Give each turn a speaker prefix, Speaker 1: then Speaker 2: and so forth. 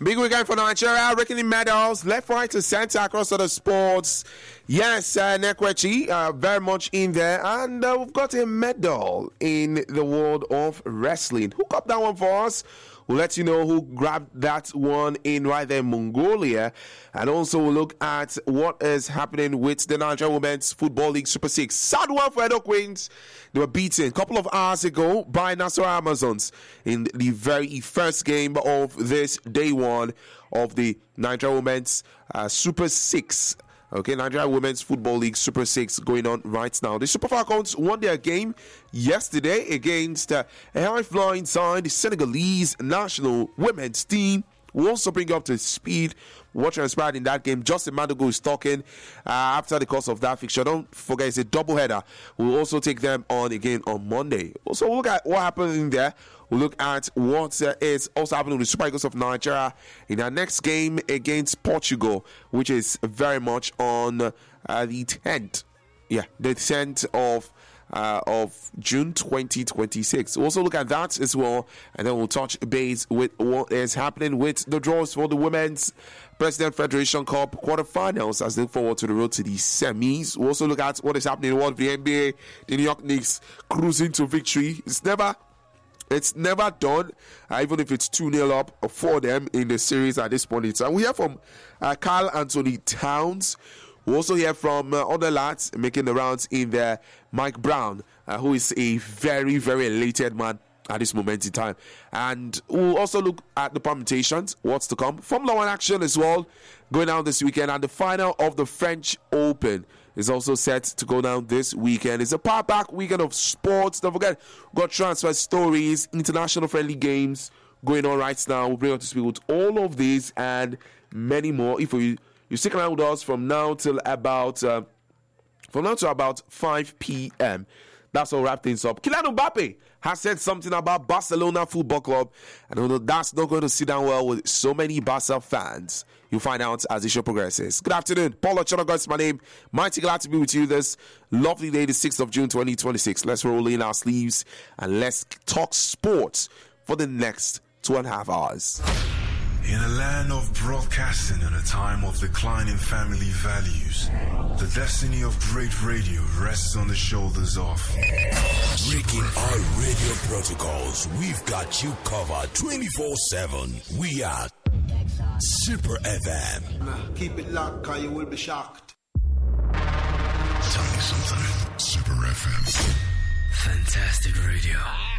Speaker 1: Big weekend for Nigeria, reckoning medals, left, right, and center across other sports. Yes, Nekwechi, very much in there. And we've got a medal in the world of wrestling. Hook up that one for us. We'll let you know who grabbed that one in right there, Mongolia. And also we'll look at what is happening with the Nigeria Women's Football League Super 6. Sad one for Edo Queens. They were beaten a couple of hours ago by Nassau Amazons in the very first game of this day one of the Nigeria Women's Super 6. Okay, Nigeria Women's Football League Super 6 going on right now. The Super Falcons won their game yesterday against a high-flying side, the Senegalese national women's team. We'll also bring you up to speed what transpired in that game. Justin Madugo is talking after the course of that fixture. Don't forget, it's a doubleheader. We'll also take them on again on Monday. Also, we'll look at what happened in there. We'll look at what is also happening with the Super Eagles of Nigeria in our next game against Portugal, which is very much on the 10th. Yeah, the 10th of June 2026. We'll also look at that as well, and then we'll touch base with what is happening with the draws for the Women's President Federation Cup quarterfinals as they look forward to the road to the semis. We'll also look at what is happening in the world of the NBA. The New York Knicks cruising to victory. It's never done, even if it's 2-0 up for them in the series at this point in time. We hear from Karl Anthony Towns. We also hear from other lads making the rounds in there. Mike Brown, who is a very, very elated man at this moment in time. And we'll also look at the permutations, what's to come. Formula One action as well, going down this weekend. And the final of the French Open is also set to go down this weekend. It's a power-packed weekend of sports. Don't forget, we've got transfer stories, international friendly games going on right now. We'll bring up to speed with all of these and many more. If you stick around with us from now to about 5 p.m. That's all wrap things up. Kylian Mbappe has said something about Barcelona Football Club, and I know that's not going to sit down well with so many Barca fans. You'll find out as the show progresses. Good afternoon. Paul Ochonogo is my name. Mighty glad to be with you this lovely day, the 6th of June 2026. Let's roll in our sleeves and let's talk sports for the next 2.5 hours.
Speaker 2: In a land of broadcasting and a time of declining family values, the destiny of great radio rests on the shoulders of
Speaker 3: breaking our radio protocols. We've got you covered 24/7. We are Super FM.
Speaker 4: Keep it locked, cause you will be shocked.
Speaker 2: Tell me something. Super FM.
Speaker 5: Fantastic radio.